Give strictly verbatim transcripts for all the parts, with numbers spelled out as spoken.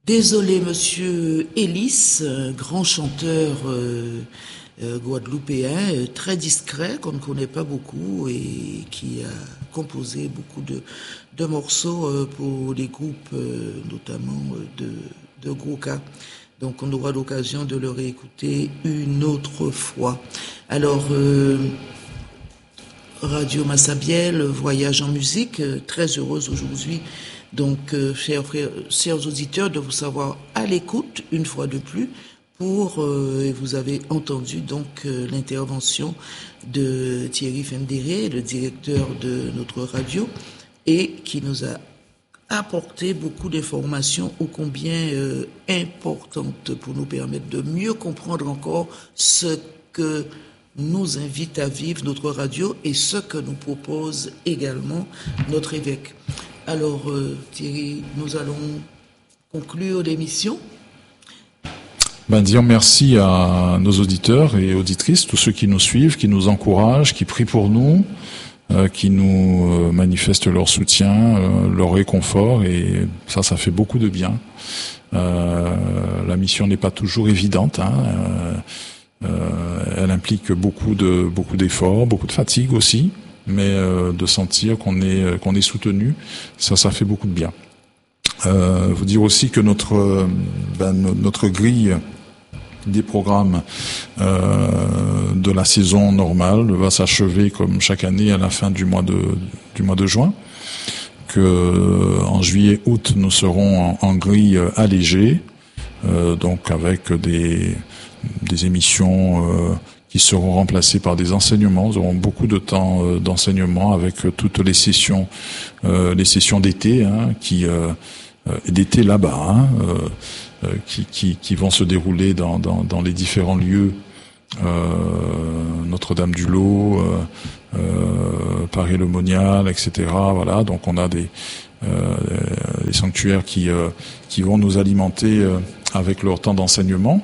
Désolé, monsieur Ellis, euh, grand chanteur euh, euh, guadeloupéen, euh, très discret, qu'on ne connaît pas beaucoup et qui a composé beaucoup de, de morceaux euh, pour des groupes, euh, notamment euh, de, de gros cas. Donc on aura l'occasion de le réécouter une autre fois. Alors, euh, Radio Massabielle, Voyage en musique, euh, très heureuse aujourd'hui. Donc, euh, chers frères, chers auditeurs, de vous savoir à l'écoute une fois de plus pour, euh, vous avez entendu donc euh, l'intervention de Thierry Fendéré, le directeur de notre radio, et qui nous a apporté beaucoup d'informations ô combien euh, importantes pour nous permettre de mieux comprendre encore ce que nous invite à vivre notre radio et ce que nous propose également notre évêque. Alors, euh, Thierry, nous allons conclure l'émission. Ben, disons merci à nos auditeurs et auditrices, tous ceux qui nous suivent, qui nous encouragent, qui prient pour nous, euh, qui nous euh, manifestent leur soutien, euh, leur réconfort, et ça, ça fait beaucoup de bien. Euh, la mission n'est pas toujours évidente, hein, euh, euh, elle implique beaucoup de beaucoup d'efforts, beaucoup de fatigue aussi. Mais euh, de sentir qu'on est qu'on est soutenu, ça ça fait beaucoup de bien. Euh, vous dire aussi que notre ben, notre grille des programmes euh, de la saison normale va s'achever comme chaque année à la fin du mois de du mois de juin. Que en juillet août nous serons en, en grille allégée, euh, donc avec des des émissions euh, qui seront remplacés par des enseignements. Nous aurons beaucoup de temps euh, d'enseignement avec euh, toutes les sessions, euh, les sessions d'été, hein, qui euh, euh, d'été là-bas, hein, euh, qui, qui, qui vont se dérouler dans, dans, dans les différents lieux, euh, Notre-Dame-du-Lot, euh, euh, Paris-le-Monial, et cetera. Voilà, donc on a des euh, des sanctuaires qui euh, qui vont nous alimenter euh, avec leur temps d'enseignement.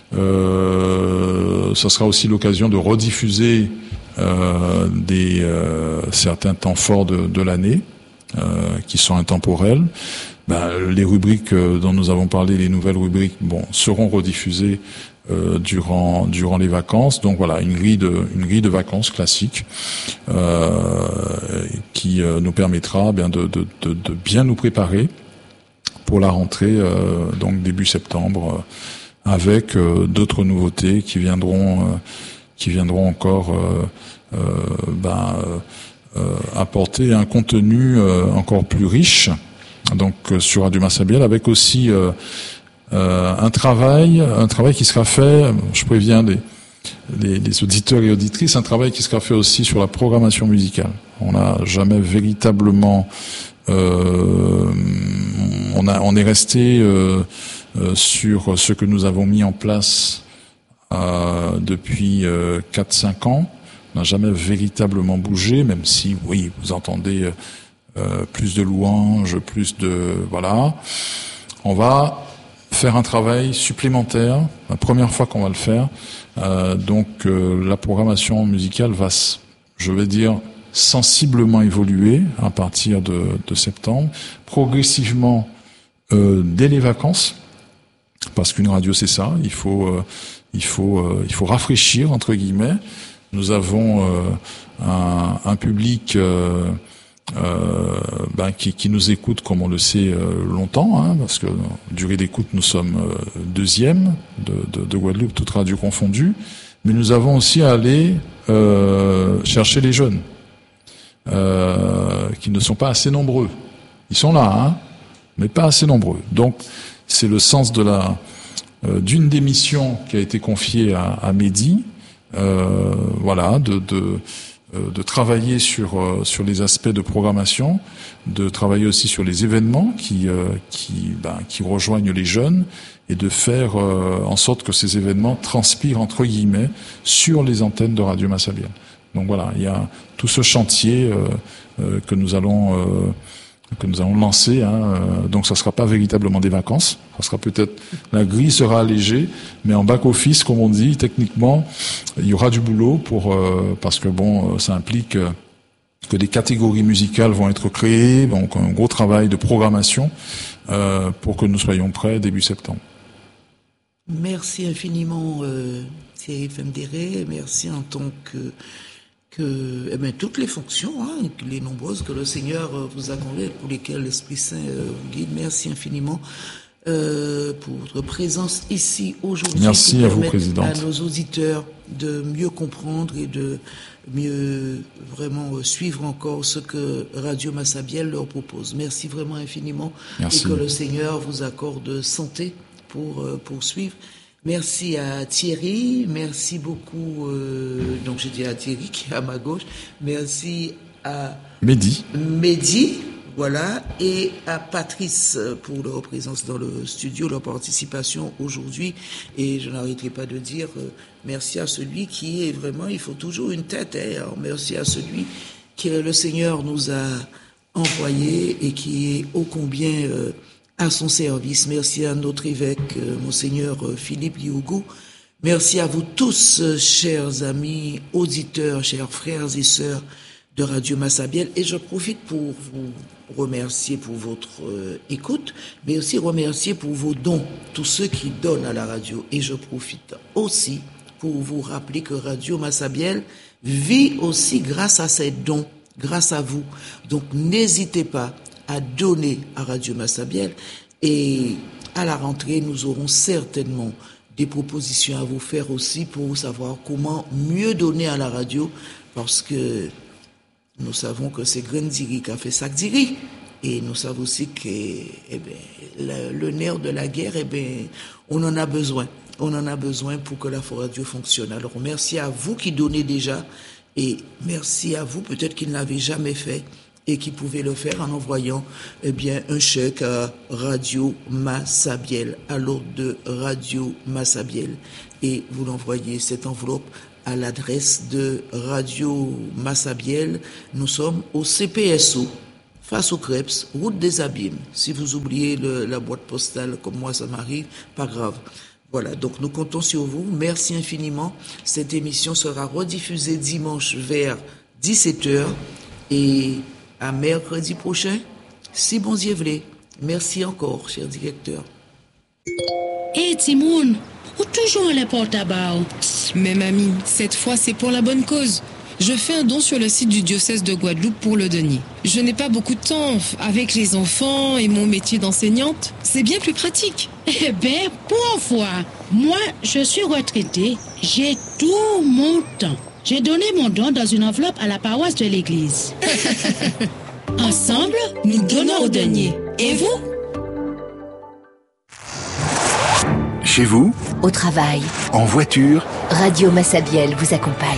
Euh, ça sera aussi l'occasion de rediffuser euh, des euh, certains temps forts de, de l'année euh, qui sont intemporels. Ben, les rubriques dont nous avons parlé, les nouvelles rubriques, bon, seront rediffusées euh, durant durant les vacances. Donc voilà, une grille de une grille de vacances classique euh, qui euh, nous permettra bien de, de de de bien nous préparer pour la rentrée, euh, donc début septembre. Euh, avec euh, d'autres nouveautés qui viendront, euh, qui viendront encore euh, euh, ben, euh, apporter un contenu euh, encore plus riche. Donc euh, sur Radio Massabielle, avec aussi euh, euh, un travail, un travail qui sera fait. Je préviens les, les, les auditeurs et auditrices, un travail qui sera fait aussi sur la programmation musicale. On n'a jamais véritablement, euh, on a, on est resté euh, Euh, sur ce que nous avons mis en place euh, depuis euh, quatre cinq ans. On n'a jamais véritablement bougé, même si, oui, vous entendez euh, plus de louanges, plus de... Voilà. On va faire un travail supplémentaire, la première fois qu'on va le faire. Euh, donc euh, la programmation musicale va, je vais dire, sensiblement évoluer à partir de, de septembre, progressivement euh, dès les vacances. Parce qu'une radio, c'est ça. Il faut, euh, il faut, euh, il faut rafraîchir entre guillemets. Nous avons euh, un, un public euh, euh, ben, qui, qui nous écoute, comme on le sait, euh, longtemps, hein, parce que durée d'écoute, nous sommes euh, deuxième de, de, de Guadeloupe, toute radio confondue. Mais nous avons aussi à aller euh, chercher les jeunes, euh, qui ne sont pas assez nombreux. Ils sont là, hein, mais pas assez nombreux. Donc c'est le sens de la euh, d'une des missions qui a été confiée à, à Mehdi, euh, voilà, de, de, euh, de travailler sur euh, sur les aspects de programmation, de travailler aussi sur les événements qui euh, qui ben, qui rejoignent les jeunes et de faire euh, en sorte que ces événements transpirent entre guillemets sur les antennes de Radio Massabielle. Donc voilà, il y a tout ce chantier euh, euh, que nous allons euh, que nous allons lancer, hein, donc ça sera pas véritablement des vacances, ça sera peut-être, la grille sera allégée, mais en back office, comme on dit, techniquement, il y aura du boulot pour, euh, parce que bon, ça implique que des catégories musicales vont être créées, donc un gros travail de programmation euh, pour que nous soyons prêts début septembre. Merci infiniment euh, Thierry Femdéré, merci en tant que, que eh bien, toutes les fonctions, hein, les nombreuses que le Seigneur vous a confiées, pour lesquelles l'Esprit Saint euh, vous guide. Merci infiniment euh, pour votre présence ici aujourd'hui. Merci à vous, Présidente. À nos auditeurs de mieux comprendre et de mieux vraiment suivre encore ce que Radio Massabielle leur propose. Merci vraiment infiniment. Merci. Et que le Seigneur vous accorde santé pour euh, poursuivre. Merci à Thierry, merci beaucoup, euh, donc j'ai dit à Thierry qui est à ma gauche, merci à Mehdi. Mehdi, voilà, et à Patrice pour leur présence dans le studio, leur participation aujourd'hui. Et je n'arrêterai pas de dire euh, merci à celui qui est vraiment, il faut toujours une tête, hein, alors merci à celui que le Seigneur nous a envoyé et qui est ô combien euh, à son service. Merci à notre évêque, euh, Monseigneur Philippe Liogo. Merci à vous tous, euh, chers amis, auditeurs, chers frères et sœurs de Radio Massabielle. Et je profite pour vous remercier pour votre euh, écoute, mais aussi remercier pour vos dons, tous ceux qui donnent à la radio. Et je profite aussi pour vous rappeler que Radio Massabielle vit aussi grâce à ces dons, grâce à vous. Donc n'hésitez pas à donner à Radio Massabielle, et à la rentrée, nous aurons certainement des propositions à vous faire aussi pour savoir comment mieux donner à la radio, parce que nous savons que c'est Grandiri qui a fait Sakdiri, et nous savons aussi que eh bien, le, le nerf de la guerre, eh bien, on en a besoin. On en a besoin pour que la radio fonctionne. Alors merci à vous qui donnez déjà, et merci à vous peut-être qui ne l'avez jamais fait, et qui pouvait le faire en envoyant eh bien un chèque à Radio Massabielle, à l'ordre de Radio Massabielle, et vous l'envoyez cette enveloppe à l'adresse de Radio Massabielle. Nous sommes au C P S O, face aux Crêpes, route des Abîmes. Si vous oubliez le, la boîte postale, comme moi ça m'arrive, pas grave. Voilà, donc nous comptons sur vous. Merci infiniment. Cette émission sera rediffusée dimanche vers dix-sept heures, et à mercredi prochain, si bon Dieu voulait. Merci encore, cher directeur. Hé, hey, Timoun, ou toujours les portes à bas? Mais mamie, cette fois c'est pour la bonne cause. Je fais un don sur le site du diocèse de Guadeloupe pour le denier. Je n'ai pas beaucoup de temps avec les enfants et mon métier d'enseignante. C'est bien plus pratique. Eh bien, pour une fois, moi, je suis retraitée. J'ai tout mon temps. J'ai donné mon don dans une enveloppe à la paroisse de l'église. Ensemble, nous donnons au denier. Et vous? Chez vous? Au travail. En voiture? Radio Massabielle vous accompagne.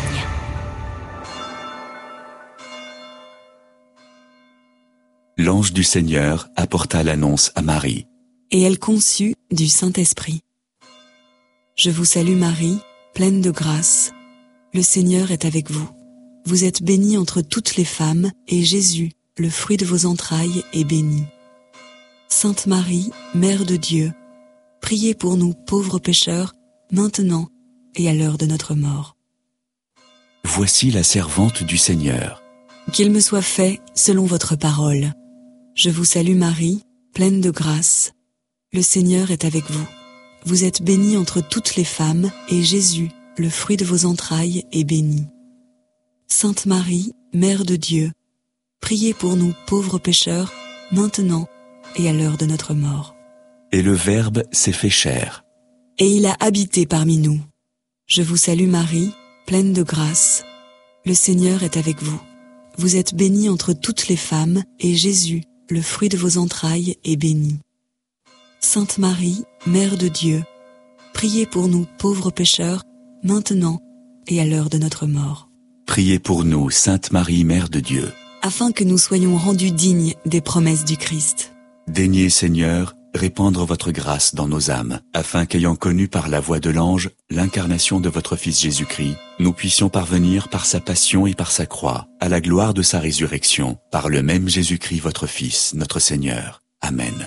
L'ange du Seigneur apporta l'annonce à Marie. Et elle conçut du Saint-Esprit. Je vous salue Marie, pleine de grâce. Le Seigneur est avec vous. Vous êtes bénie entre toutes les femmes, et Jésus, le fruit de vos entrailles, est béni. Sainte Marie, Mère de Dieu, priez pour nous pauvres pécheurs, maintenant et à l'heure de notre mort. Voici la servante du Seigneur. Qu'il me soit fait selon votre parole. Je vous salue Marie, pleine de grâce. Le Seigneur est avec vous. Vous êtes bénie entre toutes les femmes, et Jésus, le fruit de vos entrailles, est béni. Sainte Marie, Mère de Dieu, priez pour nous pauvres pécheurs, maintenant et à l'heure de notre mort. Et le Verbe s'est fait chair. Et il a habité parmi nous. Je vous salue Marie, pleine de grâce. Le Seigneur est avec vous. Vous êtes bénie entre toutes les femmes, et Jésus, le fruit de vos entrailles, est béni. Sainte Marie, Mère de Dieu, priez pour nous pauvres pécheurs, maintenant et à l'heure de notre mort. Priez pour nous, Sainte Marie, Mère de Dieu, afin que nous soyons rendus dignes des promesses du Christ. Daignez, Seigneur, répandre votre grâce dans nos âmes, afin qu'ayant connu par la voix de l'ange l'incarnation de votre Fils Jésus-Christ, nous puissions parvenir par sa passion et par sa croix, à la gloire de sa résurrection, par le même Jésus-Christ votre Fils, notre Seigneur. Amen.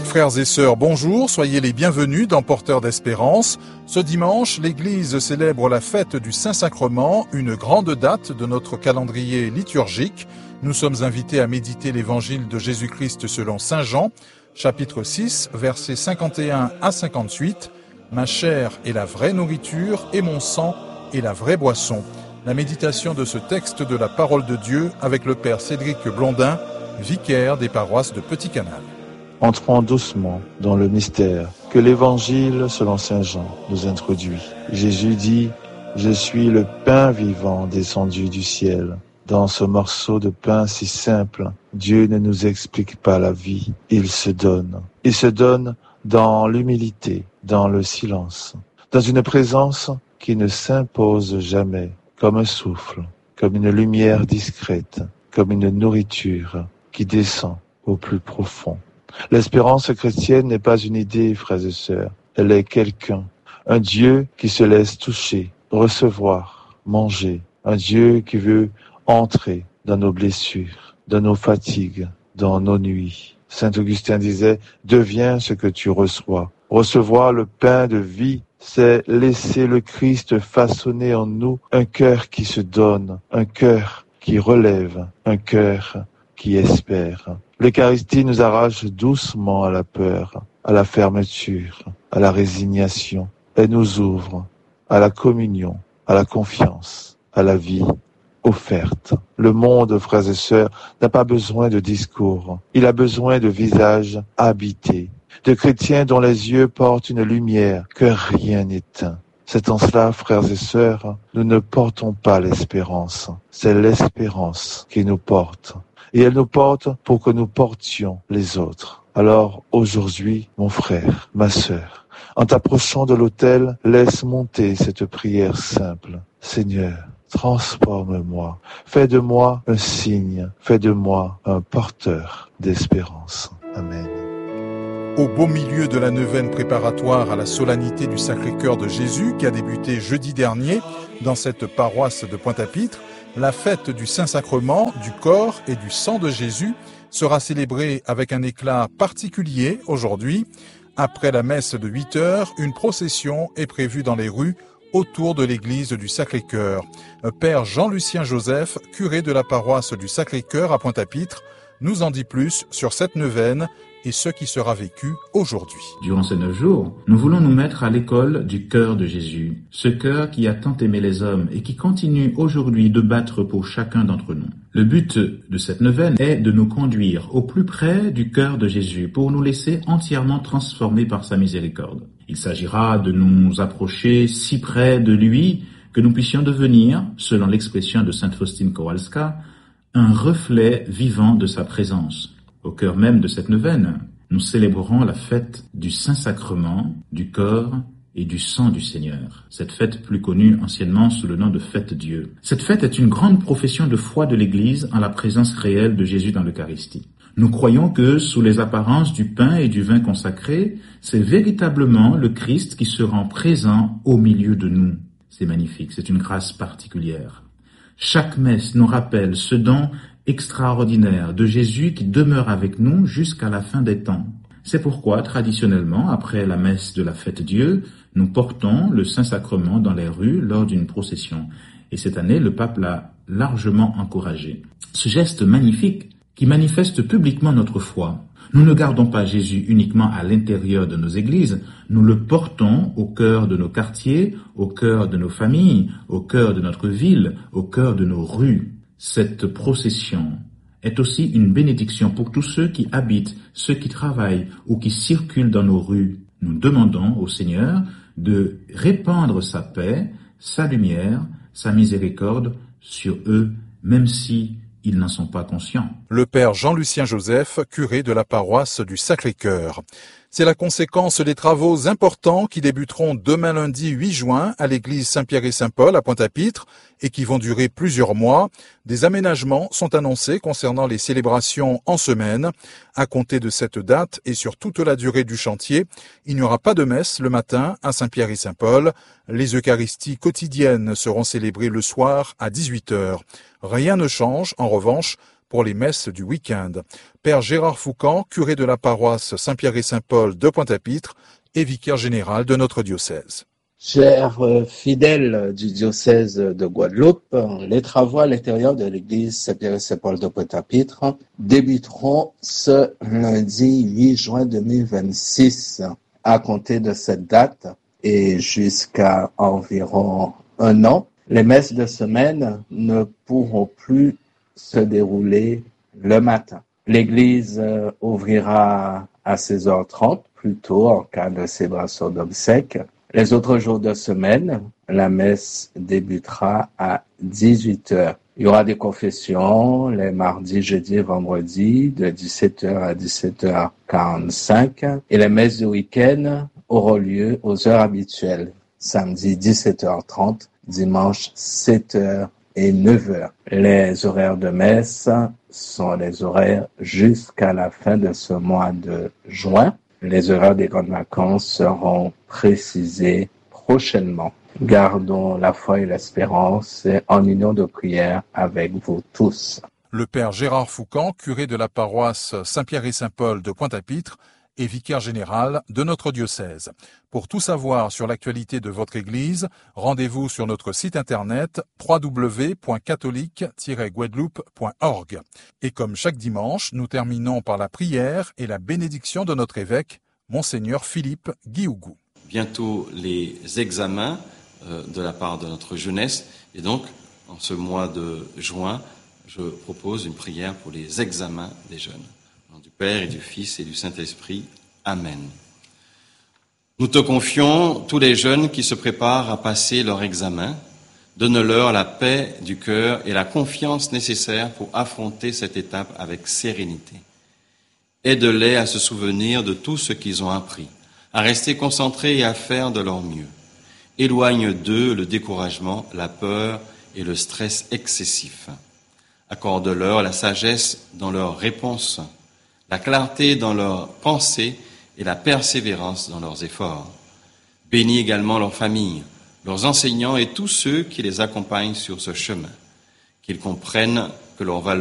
Frères et sœurs, bonjour, soyez les bienvenus dans Porteurs d'Espérance. Ce dimanche, l'Église célèbre la fête du Saint-Sacrement, une grande date de notre calendrier liturgique. Nous sommes invités à méditer l'Évangile de Jésus-Christ selon Saint Jean, chapitre six, versets cinquante et un à cinquante-huit. « Ma chair est la vraie nourriture et mon sang est la vraie boisson ». La méditation de ce texte de la parole de Dieu avec le Père Cédric Blondin, vicaire des paroisses de Petit Canal. Entrons doucement dans le mystère que l'Évangile selon Saint Jean nous introduit. Jésus dit « Je suis le pain vivant descendu du ciel ». Dans ce morceau de pain si simple, Dieu ne nous explique pas la vie, il se donne. Il se donne dans l'humilité, dans le silence, dans une présence qui ne s'impose jamais, comme un souffle, comme une lumière discrète, comme une nourriture qui descend au plus profond. L'espérance chrétienne n'est pas une idée, frères et sœurs. Elle est quelqu'un, un Dieu qui se laisse toucher, recevoir, manger. Un Dieu qui veut entrer dans nos blessures, dans nos fatigues, dans nos nuits. Saint Augustin disait, deviens ce que tu reçois. Recevoir le pain de vie, c'est laisser le Christ façonner en nous un cœur qui se donne, un cœur qui relève, un cœur qui espère. L'Eucharistie nous arrache doucement à la peur, à la fermeture, à la résignation. Elle nous ouvre à la communion, à la confiance, à la vie offerte. Le monde, frères et sœurs, n'a pas besoin de discours. Il a besoin de visages habités, de chrétiens dont les yeux portent une lumière que rien n'éteint. C'est en cela, frères et sœurs, nous ne portons pas l'espérance. C'est l'espérance qui nous porte. Et elle nous porte pour que nous portions les autres. Alors, aujourd'hui, mon frère, ma sœur, en t'approchant de l'autel, laisse monter cette prière simple. Seigneur, transforme-moi. Fais de moi un signe. Fais de moi un porteur d'espérance. Amen. Au beau milieu de la neuvaine préparatoire à la solennité du Sacré-Cœur de Jésus qui a débuté jeudi dernier dans cette paroisse de Pointe-à-Pitre, la fête du Saint-Sacrement, du corps et du sang de Jésus sera célébrée avec un éclat particulier aujourd'hui. Après la messe de huit heures, une procession est prévue dans les rues autour de l'église du Sacré-Cœur. Père Jean-Lucien Joseph, curé de la paroisse du Sacré-Cœur à Pointe-à-Pitre, nous en dit plus sur cette neuvaine et ce qui sera vécu aujourd'hui. Durant ces neuf jours, nous voulons nous mettre à l'école du cœur de Jésus, ce cœur qui a tant aimé les hommes et qui continue aujourd'hui de battre pour chacun d'entre nous. Le but de cette neuvaine est de nous conduire au plus près du cœur de Jésus pour nous laisser entièrement transformer par sa miséricorde. Il s'agira de nous approcher si près de lui que nous puissions devenir, selon l'expression de sainte Faustine Kowalska, un reflet vivant de sa présence. Au cœur même de cette neuvaine, nous célébrerons la fête du Saint-Sacrement, du corps et du sang du Seigneur. Cette fête plus connue anciennement sous le nom de fête Dieu. Cette fête est une grande profession de foi de l'Église en la présence réelle de Jésus dans l'Eucharistie. Nous croyons que, sous les apparences du pain et du vin consacrés, c'est véritablement le Christ qui se rend présent au milieu de nous. C'est magnifique, c'est une grâce particulière. Chaque messe nous rappelle ce don extraordinaire de Jésus qui demeure avec nous jusqu'à la fin des temps. C'est pourquoi, traditionnellement, après la messe de la fête Dieu, nous portons le Saint-Sacrement dans les rues lors d'une procession. Et cette année, le pape l'a largement encouragé. Ce geste magnifique qui manifeste publiquement notre foi. Nous ne gardons pas Jésus uniquement à l'intérieur de nos églises, nous le portons au cœur de nos quartiers, au cœur de nos familles, au cœur de notre ville, au cœur de nos rues. Cette procession est aussi une bénédiction pour tous ceux qui habitent, ceux qui travaillent ou qui circulent dans nos rues. Nous demandons au Seigneur de répandre sa paix, sa lumière, sa miséricorde sur eux, même si ils n'en sont pas conscients. Le Père Jean-Lucien Joseph, curé de la paroisse du Sacré-Cœur. C'est la conséquence des travaux importants qui débuteront demain lundi huit juin à l'église Saint-Pierre et Saint-Paul à Pointe-à-Pitre et qui vont durer plusieurs mois. Des aménagements sont annoncés concernant les célébrations en semaine. À compter de cette date et sur toute la durée du chantier, il n'y aura pas de messe le matin à Saint-Pierre et Saint-Paul. Les Eucharisties quotidiennes seront célébrées le soir à dix-huit heures. Rien ne change, en revanche, pour les messes du week-end. Père Gérard Foucan, curé de la paroisse Saint-Pierre et Saint-Paul de Pointe-à-Pitre et vicaire général de notre diocèse. Chers fidèles du diocèse de Guadeloupe, les travaux à l'intérieur de l'église Saint-Pierre et Saint-Paul de Pointe-à-Pitre débuteront ce lundi huit juin deux mille vingt-six. À compter de cette date et jusqu'à environ un an, les messes de semaine ne pourront plus se dérouler le matin. L'église ouvrira à seize heures trente, plutôt en cas de célébration d'obsèques. Les autres jours de semaine, la messe débutera à dix-huit heures. Il y aura des confessions les mardis, jeudis et vendredis de dix-sept heures à dix-sept heures quarante-cinq et les messes du week-end auront lieu aux heures habituelles. Samedi dix-sept heures trente, dimanche sept heures et neuf heures. Les horaires de messe sont les horaires jusqu'à la fin de ce mois de juin. Les horaires des grandes vacances seront précisés prochainement. Gardons la foi et l'espérance en union de prière avec vous tous. Le père Gérard Foucan, curé de la paroisse Saint-Pierre et Saint-Paul de Pointe-à-Pitre et vicaire général de notre diocèse. Pour tout savoir sur l'actualité de votre église, rendez-vous sur notre site internet w w w point catholique tiret guadeloupe point org. Et comme chaque dimanche, nous terminons par la prière et la bénédiction de notre évêque, Monseigneur Philippe Guiougou. Bientôt les examens euh, de la part de notre jeunesse, et donc en ce mois de juin, je propose une prière pour les examens des jeunes. Au nom du Père et du Fils et du Saint-Esprit. Amen. Nous te confions tous les jeunes qui se préparent à passer leur examen. Donne-leur la paix du cœur et la confiance nécessaire pour affronter cette étape avec sérénité. Aide-les à se souvenir de tout ce qu'ils ont appris, à rester concentrés et à faire de leur mieux. Éloigne d'eux le découragement, la peur et le stress excessif. Accorde-leur la sagesse dans leurs réponses, la clarté dans leurs pensées et la persévérance dans leurs efforts. Bénis également leurs familles, leurs enseignants et tous ceux qui les accompagnent sur ce chemin, qu'ils comprennent que leurs valeurs